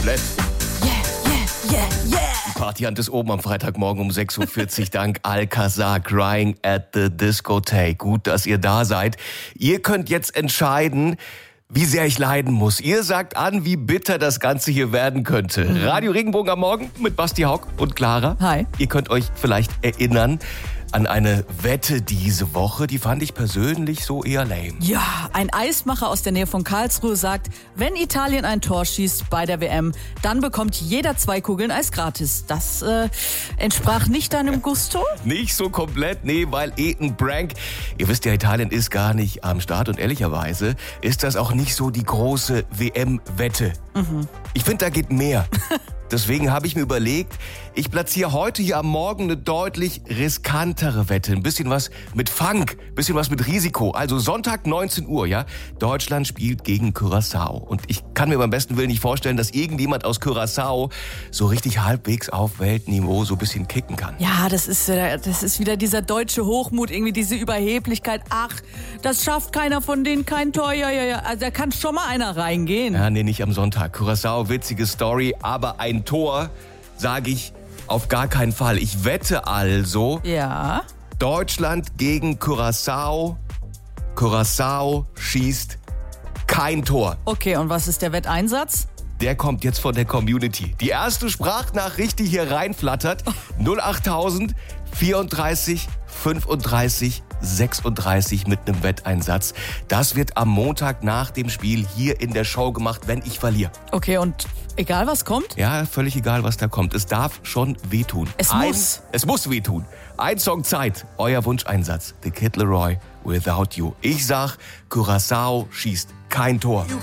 komplett. Yeah. Die Partyhand ist oben am Freitagmorgen um 6.40 Uhr dank Alcazar, Crying at the Discotheque. Gut, dass ihr da seid. Ihr könnt jetzt entscheiden, wie sehr ich leiden muss. Ihr sagt an, wie bitter das Ganze hier werden könnte. Radio Regenbogen am Morgen mit Basti Hauck und Clara. Hi. Ihr könnt euch vielleicht erinnern an eine Wette diese Woche. Die fand ich persönlich so eher lame. Ja, ein Eismacher aus der Nähe von Karlsruhe sagt, wenn Italien ein Tor schießt bei der WM, dann bekommt jeder 2 Kugeln Eis gratis. Das entsprach nicht deinem Gusto? Nicht so komplett, nee, weil Ethan Brank, ihr wisst ja, Italien ist gar nicht am Start und ehrlicherweise ist das auch nicht so die große WM-Wette. Ich finde, da geht mehr. Deswegen habe ich mir überlegt, ich platziere heute hier am Morgen eine deutlich riskantere Wette. Ein bisschen was mit Funk, ein bisschen was mit Risiko. Also Sonntag 19 Uhr, ja. Deutschland spielt gegen Curaçao. Und ich kann mir beim besten Willen nicht vorstellen, dass irgendjemand aus Curaçao so richtig halbwegs auf Weltniveau so ein bisschen kicken kann. Ja, das ist wieder dieser deutsche Hochmut, irgendwie diese Überheblichkeit. Ach, das schafft keiner von denen, kein Tor. Ja. Also da kann schon mal einer reingehen. Ja, nee, nicht am Sonntag. Curaçao, witzige Story, aber ein Tor, sage ich, auf gar keinen Fall. Ich wette also, Ja. Deutschland gegen Curaçao. Curaçao schießt kein Tor. Okay, und was ist der Wetteinsatz? Der kommt jetzt von der Community. Die erste Sprachnachricht, die hier reinflattert, 08000 34 35 36 mit einem Wetteinsatz. Das wird am Montag nach dem Spiel hier in der Show gemacht, wenn ich verliere. Okay, und egal was kommt? Ja, völlig egal, was da kommt. Es darf schon wehtun. Es muss wehtun. Ein Song Zeit, euer Wunscheinsatz. The Kid Laroi, Without You. Ich sag, Curaçao schießt kein Tor.